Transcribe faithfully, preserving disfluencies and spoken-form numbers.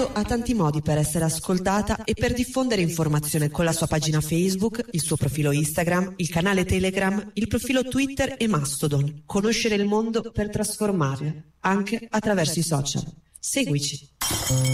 ha tanti modi per essere ascoltata e per diffondere informazione con la sua pagina Facebook, il suo profilo Instagram, il canale Telegram, il profilo Twitter e Mastodon. Conoscere il mondo per trasformarlo, anche attraverso i social. Seguici.